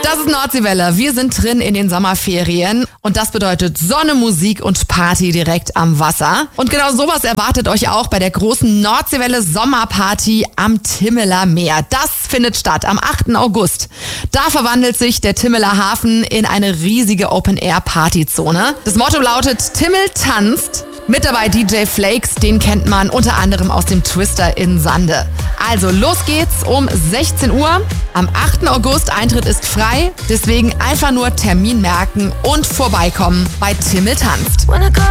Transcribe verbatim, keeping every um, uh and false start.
Das ist Nordseewelle. Wir sind drin in den Sommerferien und das bedeutet Sonne, Musik und Party direkt am Wasser. Und genau sowas erwartet euch auch bei der großen Nordseewelle Sommerparty am Timmeler Meer. Das findet statt am achten August. Da verwandelt sich der Timmeler Hafen in eine riesige Open-Air-Partyzone. Das Motto lautet Timmel tanzt. Mit dabei D J Flakes, den kennt man unter anderem aus dem Twister in Sande. Also los geht's um sechzehn Uhr. Am achten August, Eintritt ist frei. Deswegen einfach nur Termin merken und vorbeikommen bei Timmel tanzt.